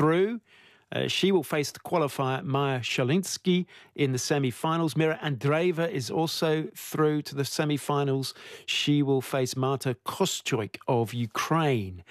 through. She will face the qualifier Maya Shalinsky in the semi-finals. Mira Andreeva is also through to the semi-finals. She will face Marta Kostyuk of Ukraine.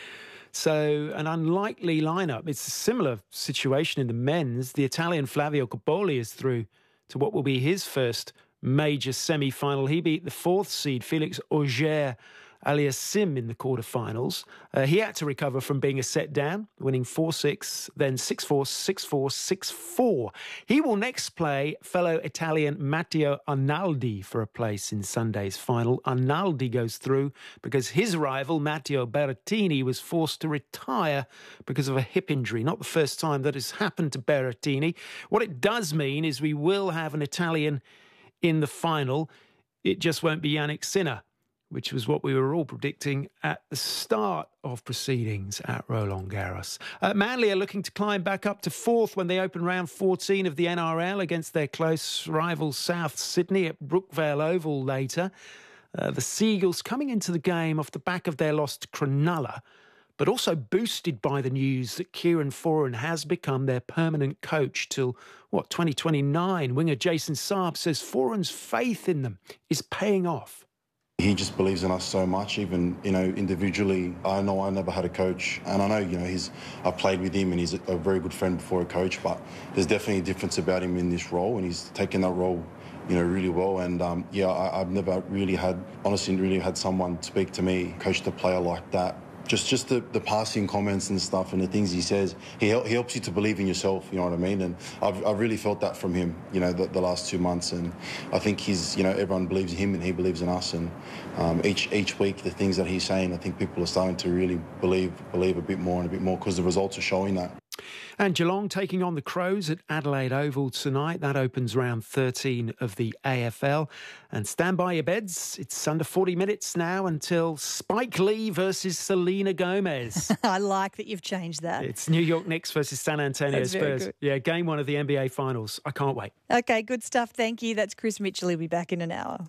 So an unlikely lineup. It's a similar situation in the men's. The Italian Flavio Coppoli is through to what will be his first major semi-final. He beat the fourth seed Felix Auger-Aliassime in the quarterfinals. He had to recover from being a set down, winning 4-6, then 6-4, 6-4, 6-4. He will next play fellow Italian Matteo Arnaldi for a place in Sunday's final. Arnaldi goes through because his rival, Matteo Berrettini, was forced to retire because of a hip injury. Not the first time that has happened to Berrettini. What it does mean is we will have an Italian in the final. It just won't be Yannick Sinner, which was what we were all predicting at the start of proceedings at Roland Garros. Manly are looking to climb back up to fourth when they open round 14 of the NRL against their close rival South Sydney at Brookvale Oval later. The Seagulls coming into the game off the back of their loss to Cronulla, but also boosted by the news that Kieran Foran has become their permanent coach till, 2029. Winger Jason Saab says Foran's faith in them is paying off. He just believes in us so much, even, individually. I know I never had a coach, and I know, I've played with him and he's a very good friend before a coach, but there's definitely a difference about him in this role, and he's taken that role, really well. And, I've never really had someone speak to me, coach the player like that. Just the passing comments and stuff and the things he says, he helps you to believe in yourself, you know what I mean? And I've really felt that from him, the last 2 months. And I think he's, everyone believes in him and he believes in us. And each week, the things that he's saying, I think people are starting to really believe a bit more because the results are showing that. And Geelong taking on the Crows at Adelaide Oval tonight. That opens round 13 of the AFL. And stand by your beds. It's under 40 minutes now until Spike Lee versus Selena Gomez. I like that you've changed that. It's New York Knicks versus San Antonio Spurs. Yeah, game one of the NBA Finals. I can't wait. Okay, good stuff. Thank you. That's Chris Mitchell. He'll be back in an hour.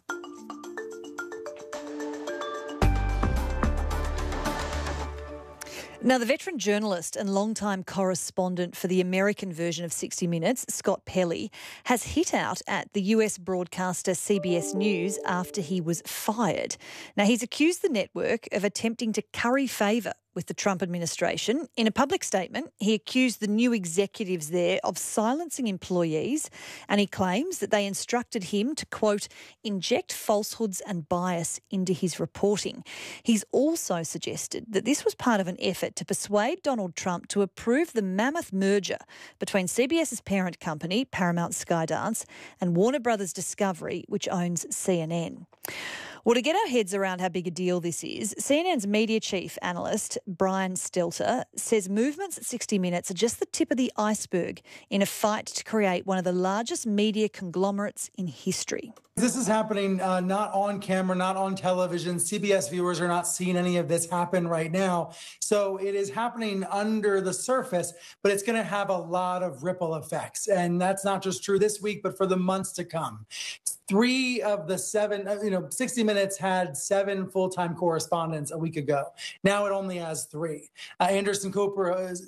Now, the veteran journalist and longtime correspondent for the American version of 60 Minutes, Scott Pelley, has hit out at the US broadcaster CBS News after he was fired. Now, he's accused the network of attempting to curry favour with the Trump administration. In a public statement, he accused the new executives there of silencing employees, and he claims that they instructed him to, quote, inject falsehoods and bias into his reporting. He's also suggested that this was part of an effort to persuade Donald Trump to approve the mammoth merger between CBS's parent company, Paramount Skydance, and Warner Brothers Discovery, which owns CNN. Well, to get our heads around how big a deal this is, CNN's media chief analyst, Brian Stelter, says movements at 60 Minutes are just the tip of the iceberg in a fight to create one of the largest media conglomerates in history. This is happening not on camera, not on television. CBS viewers are not seeing any of this happen right now. So it is happening under the surface, but it's going to have a lot of ripple effects. And that's not just true this week, but for the months to come. 3 of the 7, 60 Minutes had 7 full-time correspondents a week ago. Now it only has 3. Anderson Cooper,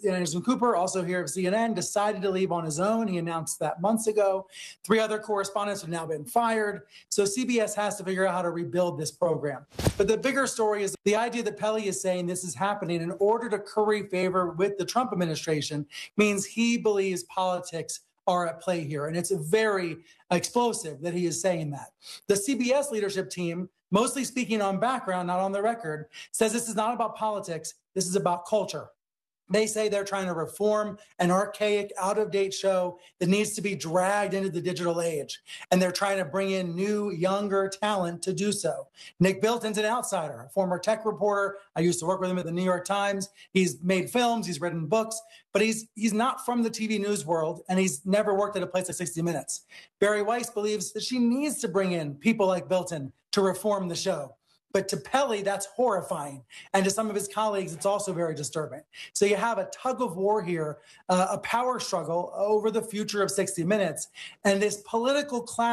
also here of CNN, decided to leave on his own. He announced that months ago. 3 other correspondents have now been fired. So CBS has to figure out how to rebuild this program. But the bigger story is the idea that Pelley is saying this is happening in order to curry favor with the Trump administration means he believes politics are at play here. And it's very explosive that he is saying that. The CBS leadership team, mostly speaking on background, not on the record, says this is not about politics. This is about culture. They say they're trying to reform an archaic, out-of-date show that needs to be dragged into the digital age. And they're trying to bring in new, younger talent to do so. Nick Bilton's an outsider, a former tech reporter. I used to work with him at the New York Times. He's made films, he's written books, but he's not from the TV news world, and he's never worked at a place like 60 Minutes. Barry Weiss believes that she needs to bring in people like Bilton to reform the show. But to Pelley, that's horrifying. And to some of his colleagues, it's also very disturbing. So you have a tug of war here, a power struggle over the future of 60 Minutes. And this political clash